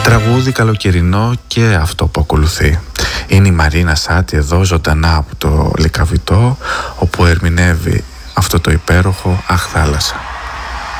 Τραγούδι καλοκαιρινό και αυτό που ακολουθεί. Είναι η Μαρίνα Σάτι εδώ ζωντανά από το Λυκαβητό, όπου ερμηνεύει αυτό το υπέροχο «Αχ θάλασσα».